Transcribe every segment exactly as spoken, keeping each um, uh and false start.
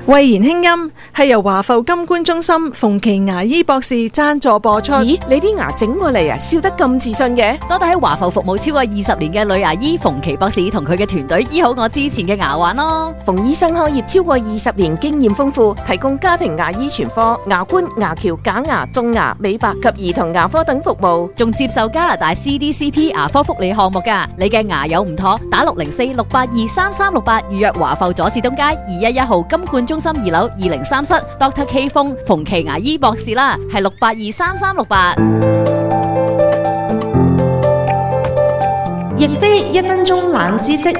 慧言輕音係由華埠金冠中心馮琦牙醫博士贊助播出。 咦，你啲牙整過嚟啊，笑得咁自信嘅？ 多得喺華埠服務超過二十年嘅女牙醫馮琦博士同佢嘅團隊醫好我之前嘅牙患咯。 馮醫生開業超過二十年，經驗豐富，提供家庭牙醫全科、牙冠、牙橋、假牙、種牙、美白及兒童牙科等服務， 仲接受加拿大 C D C P 牙科福利項目㗎。你嘅牙有唔妥，打六零四六八二三三六八預約華埠佐治東街二一一號金冠中心二樓二零三室 Doctor K 風馮琦牙醫博士啦，係六八二三三六八。 亦非一分鐘冷知識，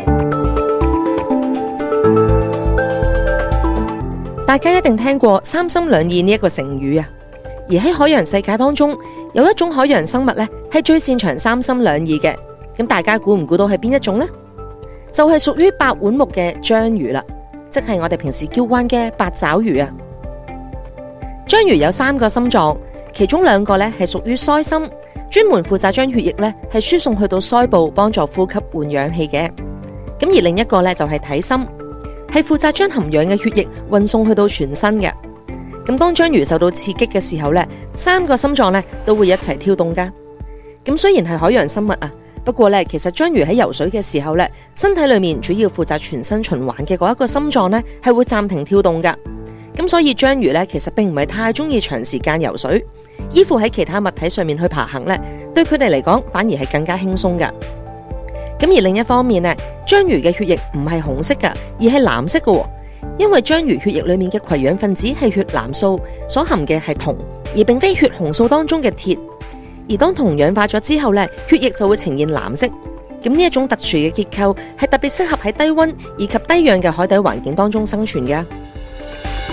大家一定聽過三心兩意呢一個成語啊。而喺海洋世界當中，有一種海洋生物咧係最擅長三心兩意嘅。咁大家估唔估到係邊一種呢？就係屬於八碗目嘅章魚啦，即係我哋平時叫慣嘅八爪魚啊。章魚有三個心臟，其中兩個咧係屬於鰓心，專門負責將血液咧係輸送去到鰓部幫助呼吸換氧氣嘅。咁而另一個咧就係體心，係負責將含氧嘅血液運送去到全身嘅。咁當章魚受到刺激嘅時候咧，三個心臟咧都會一齊跳動噶。咁雖然係海洋生物啊，不過咧其實章魚喺游水嘅時候咧，身體裏面主要負責全身循環嘅嗰一個心臟咧係會暫停跳動噶。咁所以章魚咧其實並唔係太中意長時間游水，依附喺其他物體上面去爬行咧，對佢哋嚟講反而係更加輕鬆噶。咁而另一方面咧，章魚嘅血液唔係紅色噶，而係藍色噶，因為章魚血液裏面嘅攜氧分子係血藍素，所含嘅係銅，而並非血紅素當中嘅鐵。而當銅氧化咗之後咧，血液就會呈現藍色。咁呢一種特殊嘅結構係特別適合喺低溫以及低氧嘅海底環境當中生存嘅。